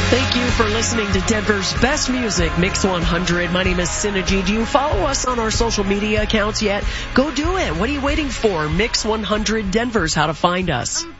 Thank you for listening to Denver's best music, Mix 100. My name is Synergy. Do you follow us on our social media accounts yet? Go do it. What are you waiting for? Mix 100 Denver's how to find us.